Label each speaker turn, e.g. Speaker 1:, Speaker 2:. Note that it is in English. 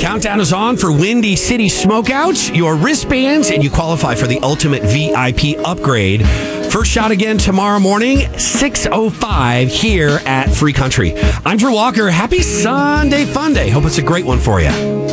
Speaker 1: Countdown is on for Windy City Smokeouts, your wristbands, and you qualify for the ultimate VIP upgrade. First shot again tomorrow morning, 6:05 here at Free Country. I'm Drew Walker. Happy Sunday Fun Day. Hope it's a great one for you.